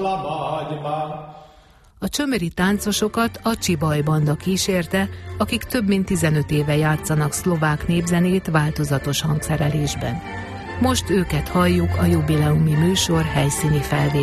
A csömöri táncosokat a Csibaj banda kísérte, akik több mint 15 éve játszanak szlovák népzenét változatos hangszerelésben. Most őket halljuk a jubileumi műsor helyszíni felvételén.